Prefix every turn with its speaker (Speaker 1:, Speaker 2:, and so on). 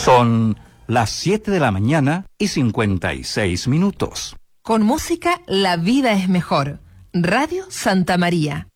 Speaker 1: Son las 7 de la mañana y 56 minutos.
Speaker 2: Con música, la vida es mejor. Radio Santa María.